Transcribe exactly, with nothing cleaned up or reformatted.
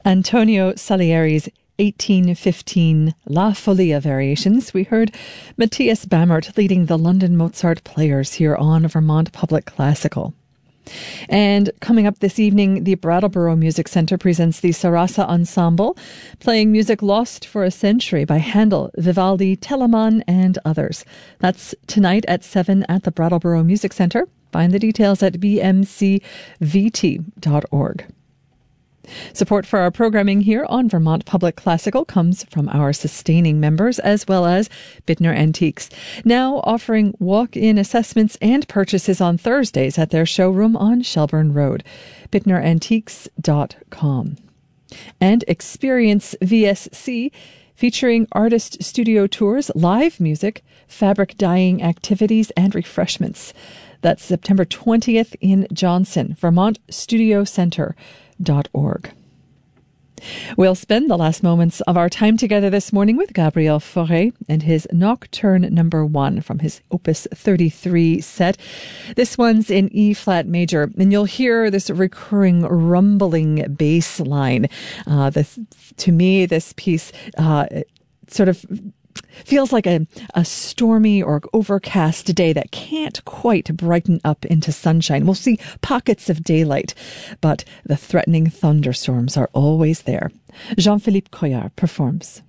Antonio Salieri's eighteen fifteen La Folia variations. We heard Matthias Bammert leading the London Mozart Players here on Vermont Public Classical. And coming up this evening, the Brattleboro Music Centre presents the Sarasa Ensemble, playing music lost for a century by Handel, Vivaldi, Telemann, and others. That's tonight at seven at the Brattleboro Music Centre. Find the details at b m c v t dot org. Support for our programming here on Vermont Public Classical comes from our sustaining members as well as Bittner Antiques, now offering walk-in assessments and purchases on Thursdays at their showroom on Shelburne Road, bittner antiques dot com. And Experience V S C, featuring artist studio tours, live music, fabric dyeing activities, and refreshments. That's September twentieth in Johnson, Vermont Studio Center. Dot org. We'll spend the last moments of our time together this morning with Gabriel Fauré and his Nocturne number one from his Opus thirty-three set. This one's in E-flat major, and you'll hear this recurring rumbling bass line. Uh, this, to me, this piece uh, sort of feels like a, a stormy or overcast day that can't quite brighten up into sunshine. We'll see pockets of daylight, but the threatening thunderstorms are always there. Jean-Philippe Couillard performs.